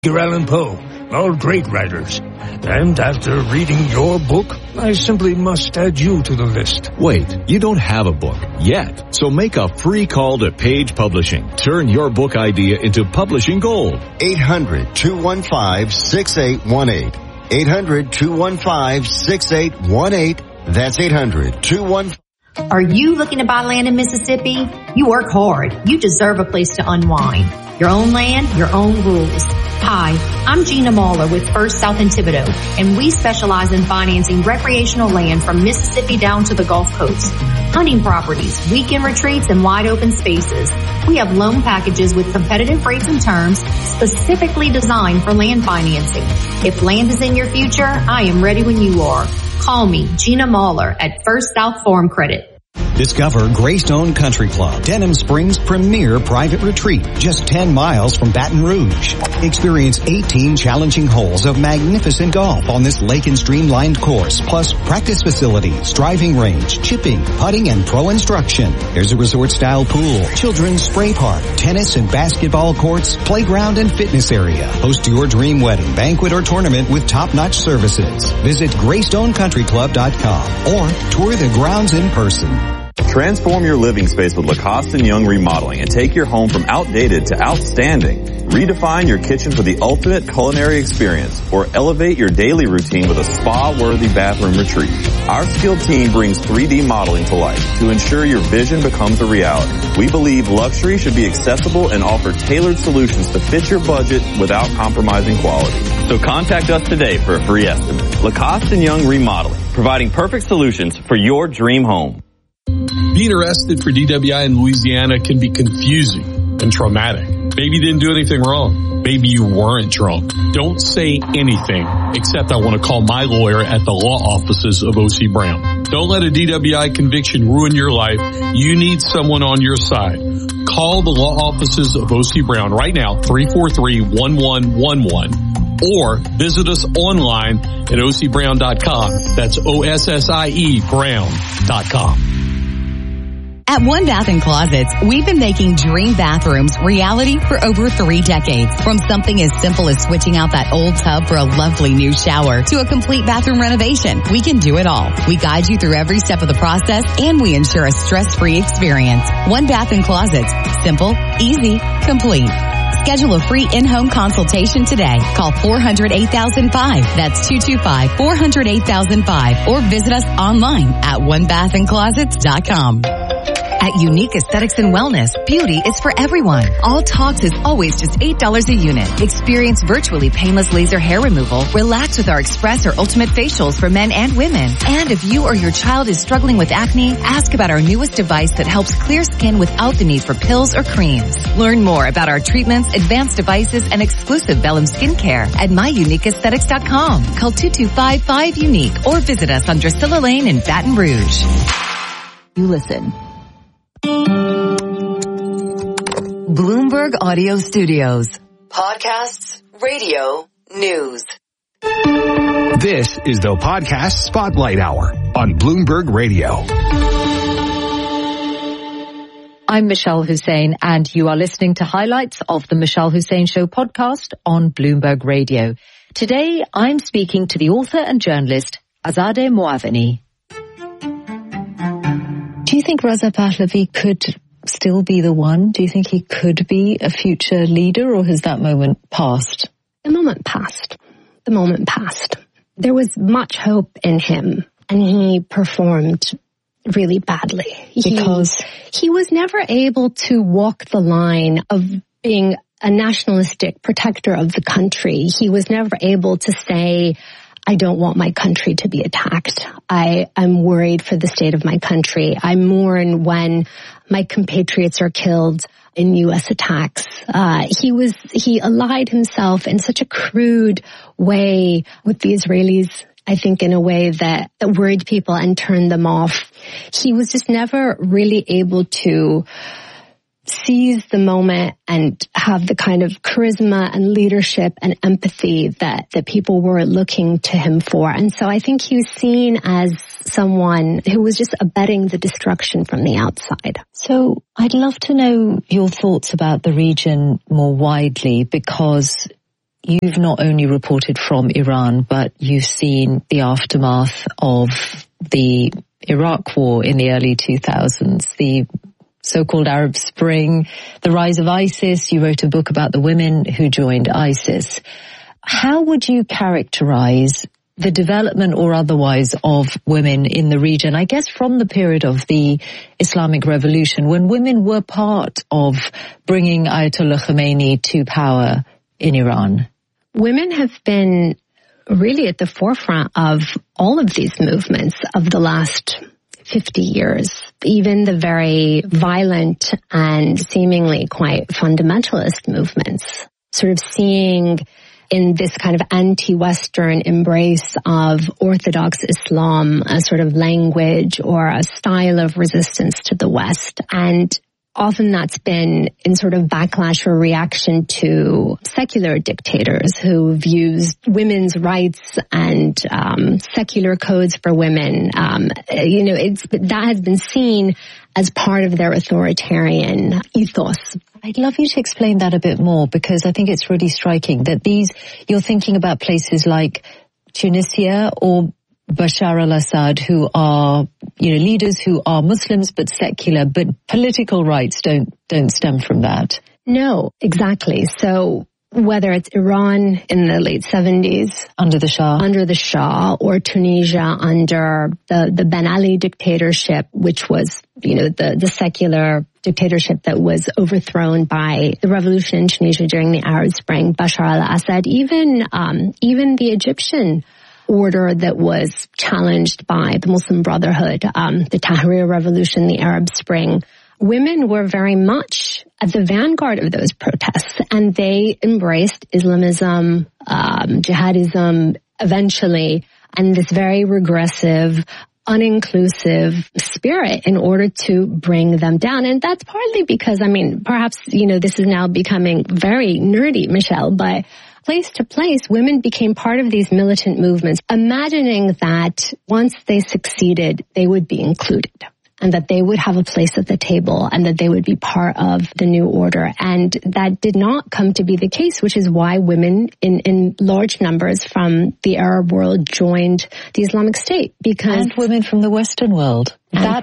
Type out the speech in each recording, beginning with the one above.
Edgar Allan Poe, all great writers. And after reading your book, I simply must add you to the list. Wait, you don't have a book yet, so make a free call to Page Publishing. Turn your book idea into publishing gold. 800-215-6818. 800-215-6818. That's 800-215. Are you looking to buy land in Mississippi? You work hard. You deserve a place to unwind. Your own land, your own rules. Hi, I'm Gina Mahler with First South in Thibodaux, and we specialize in financing recreational land from Mississippi down to the Gulf Coast. Hunting properties, weekend retreats, and wide open spaces. We have loan packages with competitive rates and terms specifically designed for land financing. If land is in your future, I am ready when you are. Call me, Gina Mahler, at First South Farm Credit. Discover Greystone Country Club, Denham Springs' premier private retreat, just 10 miles from Baton Rouge. Experience 18 challenging holes of magnificent golf on this lake and streamlined course, plus practice facilities, driving range, chipping, putting, and pro instruction. There's a resort-style pool, children's spray park, tennis and basketball courts, playground and fitness area. Host your dream wedding, banquet, or tournament with top-notch services. Visit GreystonecountryClub.com or tour the grounds in person. Transform your living space with Lacoste & Young Remodeling and take your home from outdated to outstanding. Redefine your kitchen for the ultimate culinary experience or elevate your daily routine with a spa-worthy bathroom retreat. Our skilled team brings 3D modeling to life to ensure your vision becomes a reality. We believe luxury should be accessible and offer tailored solutions to fit your budget without compromising quality. So contact us today for a free estimate. Lacoste & Young Remodeling, providing perfect solutions for your dream home. Being arrested for DWI in Louisiana can be confusing and traumatic. Maybe you didn't do anything wrong. Maybe you weren't drunk. Don't say anything except I want to call my lawyer at the law offices of O.C. Brown. Don't let a DWI conviction ruin your life. You need someone on your side. Call the law offices of O.C. Brown right now, 343-1111. Or visit us online at OCBrown.com. That's OSSIE Brown.com. At One Bath & Closets, we've been making dream bathrooms reality for over 3 decades. From something as simple as switching out that old tub for a lovely new shower to a complete bathroom renovation, we can do it all. We guide you through every step of the process, and we ensure a stress-free experience. One Bath & Closets. Simple, easy, complete. Schedule a free in-home consultation today. Call 400-8005. That's 225-400-8005. Or visit us online at onebathandclosets.com. At Unique Aesthetics and Wellness, beauty is for everyone. All Talks is always just $8 a unit. Experience virtually painless laser hair removal. Relax with our Express or Ultimate facials for men and women. And if you or your child is struggling with acne, ask about our newest device that helps clear skin without the need for pills or creams. Learn more about our treatments, advanced devices, and exclusive Bellum skincare at myuniqueaesthetics.com. Call 2255-UNIQUE or visit us on Drusilla Lane in Baton Rouge. You listen. Bloomberg Audio Studios. Podcasts, radio, news. This is the Podcast Spotlight Hour on Bloomberg Radio. I'm Michelle Hussein, and you are listening to highlights of the Michelle Hussein Show podcast on Bloomberg Radio. Today, I'm speaking to the author and journalist Azadeh Moaveni. Do you think Reza Pahlavi could still be the one? Do you think he could be a future leader, or has that moment passed? The moment passed. The moment passed. There was much hope in him, and he performed really badly. Because? He was never able to walk the line of being a nationalistic protector of the country. He was never able to say, I don't want my country to be attacked. I'm worried for the state of my country. I mourn when my compatriots are killed in U.S. attacks. He allied himself in such a crude way with the Israelis, I think in a way that worried people and turned them off. He was just never really able to seize the moment and have the kind of charisma and leadership and empathy that people were looking to him for. And so I think he was seen as someone who was just abetting the destruction from the outside. So I'd love to know your thoughts about the region more widely, because you've not only reported from Iran, but you've seen the aftermath of the Iraq War in the early 2000s, the so-called Arab Spring, the rise of ISIS. You wrote a book about the women who joined ISIS. How would you characterize the development or otherwise of women in the region, I guess from the period of the Islamic Revolution, when women were part of bringing Ayatollah Khomeini to power in Iran? Women have been really at the forefront of all of these movements of the last 50 years, even the very violent and seemingly quite fundamentalist movements, sort of seeing in this kind of anti-Western embrace of Orthodox Islam a sort of language or a style of resistance to the West. And often that's been in sort of backlash or reaction to secular dictators who've used women's rights and secular codes for women. That has been seen as part of their authoritarian ethos. I'd love you to explain that a bit more, because I think it's really striking that you're thinking about places like Tunisia or Bashar al-Assad, who are, leaders who are Muslims but secular, but political rights don't stem from that. No, exactly. So whether it's Iran in the late 70s under the Shah, or Tunisia under the Ben Ali dictatorship, which was, the secular dictatorship that was overthrown by the revolution in Tunisia during the Arab Spring, Bashar al-Assad, even the Egyptian order that was challenged by the Muslim Brotherhood, the Tahrir Revolution, the Arab Spring. Women were very much at the vanguard of those protests, and they embraced Islamism, jihadism eventually, and this very regressive, uninclusive spirit in order to bring them down. And that's partly because, perhaps, this is now becoming very nerdy, Michelle, but place to place, women became part of these militant movements, imagining that once they succeeded, they would be included, and that they would have a place at the table, and that they would be part of the new order. And that did not come to be the case, which is why women in large numbers from the Arab world joined the Islamic State. And women from the Western world.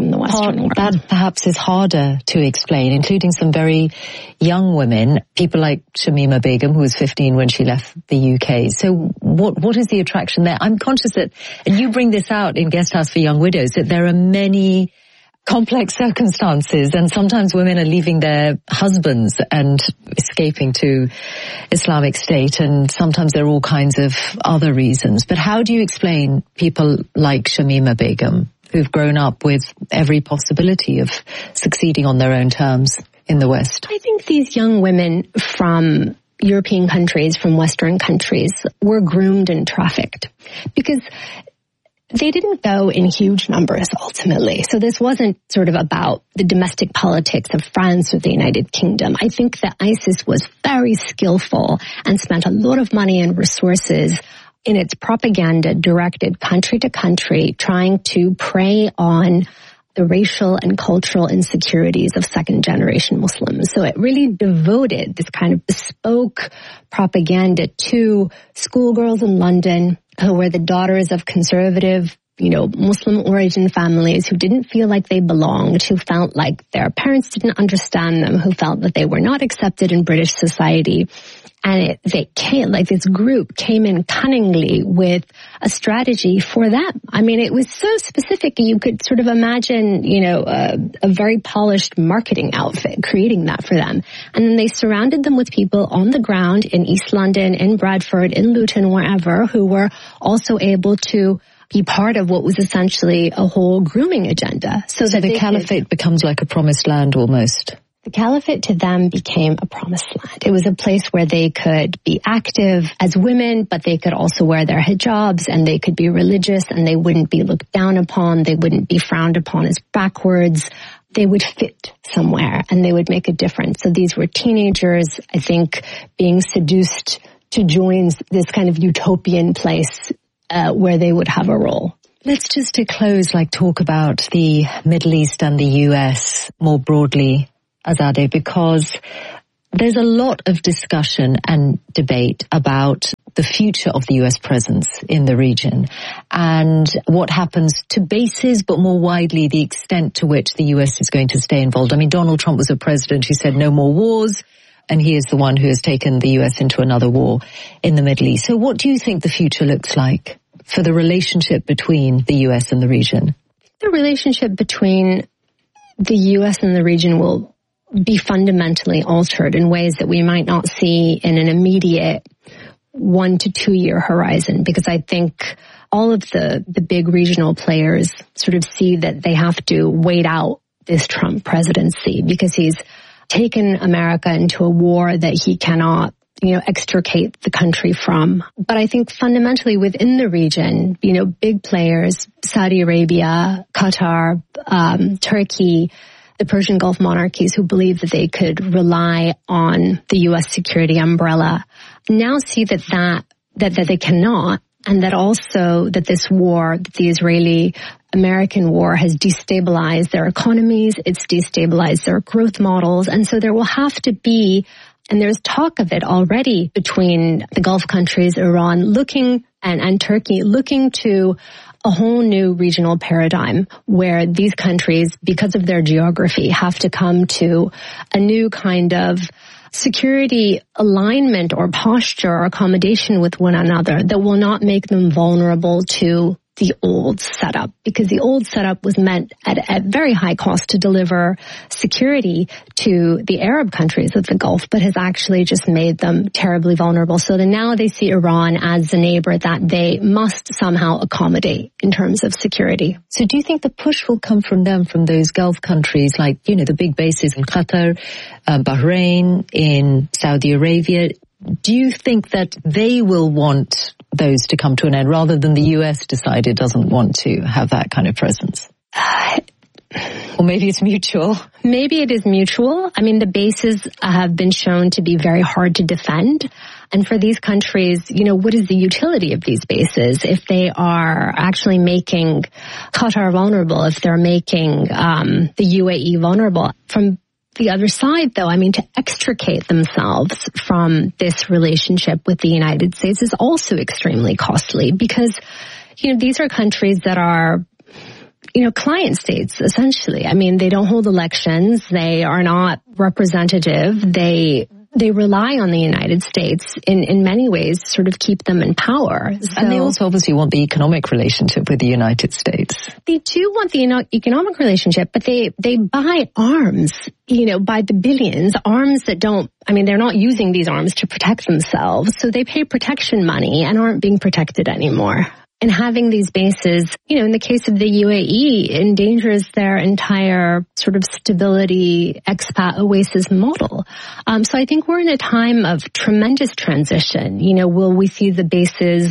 That perhaps is harder to explain, including some very young women, people like Shamima Begum, who was 15 when she left the UK. So what is the attraction there? I'm conscious that, and you bring this out in Guest House for Young Widows, that there are many complex circumstances, and sometimes women are leaving their husbands and escaping to Islamic State, and sometimes there are all kinds of other reasons. But how do you explain people like Shamima Begum, who've grown up with every possibility of succeeding on their own terms in the West? I think these young women from European countries, from Western countries, were groomed and trafficked because they didn't go in huge numbers ultimately. So this wasn't sort of about the domestic politics of France or the United Kingdom. I think that ISIS was very skillful and spent a lot of money and resources in its propaganda directed country to country, trying to prey on the racial and cultural insecurities of second-generation Muslims. So it really devoted this kind of bespoke propaganda to schoolgirls in London who were the daughters of conservative, Muslim origin families who didn't feel like they belonged, who felt like their parents didn't understand them, who felt that they were not accepted in British society. And this group came in cunningly with a strategy for them. It was so specific, you could sort of imagine, a very polished marketing outfit creating that for them. And then they surrounded them with people on the ground in East London, in Bradford, in Luton, wherever, who were also able to be part of what was essentially a whole grooming agenda. So that the caliphate becomes like a promised land almost. The caliphate to them became a promised land. It was a place where they could be active as women, but they could also wear their hijabs, and they could be religious, and they wouldn't be looked down upon. They wouldn't be frowned upon as backwards. They would fit somewhere, and they would make a difference. So these were teenagers, I think, being seduced to join this kind of utopian place where they would have a role. Let's just to close, talk about the Middle East and the US more broadly, Azadeh, because There's a lot of discussion and debate about the future of the US presence in the region and what happens to bases, but more widely, the extent to which the US is going to stay involved. I mean, Donald Trump was a president who said no more wars, and he is the one who has taken the US into another war in the Middle East. So what do you think the future looks like for the relationship between the US and the region? The relationship between the US and the region will be fundamentally altered in ways that we might not see in an immediate 1 to 2 year horizon, because I think all of the big regional players sort of see that they have to wait out this Trump presidency because he's taken America into a war that he cannot, extricate the country from. But I think fundamentally within the region, big players, Saudi Arabia, Qatar, Turkey, the Persian Gulf monarchies who believe that they could rely on the U.S. security umbrella now see that they cannot, and that also that this war, that the Israeli-American war has destabilized their economies, it's destabilized their growth models, and so there will have to be, and there's talk of it already between the Gulf countries, Iran and Turkey looking to a whole new regional paradigm where these countries, because of their geography, have to come to a new kind of security alignment or posture or accommodation with one another that will not make them vulnerable to the old setup, because the old setup was meant at very high cost to deliver security to the Arab countries of the Gulf, but has actually just made them terribly vulnerable. So now they see Iran as the neighbor that they must somehow accommodate in terms of security. So do you think the push will come from them, from those Gulf countries like, the big bases in Qatar, Bahrain, in Saudi Arabia? Do you think that they will want those to come to an end rather than the US decide it doesn't want to have that kind of presence? Or maybe it's mutual. Maybe it is mutual. I mean, the bases have been shown to be very hard to defend. And for these countries, what is the utility of these bases if they are actually making Qatar vulnerable, if they're making the UAE vulnerable? From the other side, though, to extricate themselves from this relationship with the United States is also extremely costly because, these are countries that are, client states, essentially. They don't hold elections. They are not representative. They rely on the United States in many ways to sort of keep them in power. And they also obviously want the economic relationship with the United States. They do want the economic relationship, but they buy arms, by the billions, arms that they're not using these arms to protect themselves. So they pay protection money and aren't being protected anymore. And having these bases, in the case of the UAE, endangers their entire sort of stability expat oasis model. So I think we're in a time of tremendous transition. Will we see the bases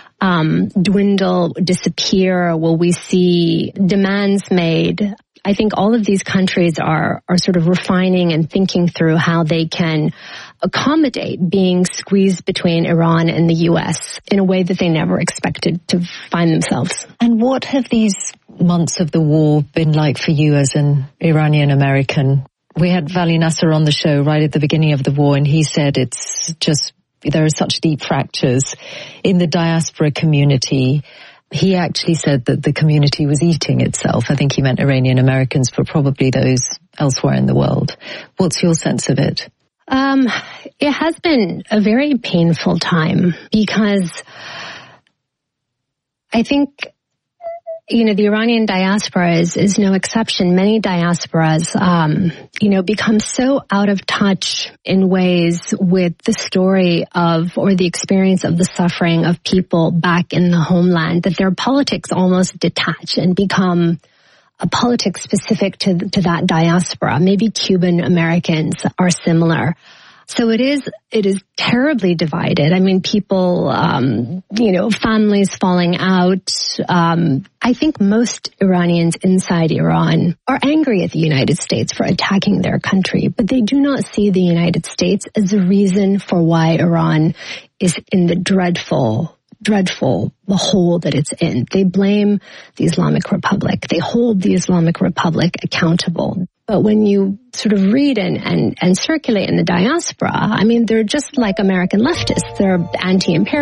dwindle, disappear? Will we see demands made? I think all of these countries are sort of refining and thinking through how they can accommodate being squeezed between Iran and the U.S. in a way that they never expected to find themselves. And what have these months of the war been like for you as an Iranian American? We had Vali Nasser on the show right at the beginning of the war, and he said there are such deep fractures in the diaspora community. He actually said that the community was eating itself. I think he meant Iranian Americans, but probably those elsewhere in the world. What's your sense of it? It has been a very painful time because I think, the Iranian diaspora is no exception. Many diasporas, become so out of touch in ways with the story of or the experience of the suffering of people back in the homeland that their politics almost detach and become a politics specific to that diaspora. Maybe Cuban Americans are similar. So it is terribly divided. People, families falling out. I think most Iranians inside Iran are angry at the United States for attacking their country, but they do not see the United States as a reason for why Iran is in the dreadful hole that it's in. They blame the Islamic Republic. They hold the Islamic Republic accountable. But when you sort of read and circulate in the diaspora, I mean, they're just like American leftists. They're anti-imperialist.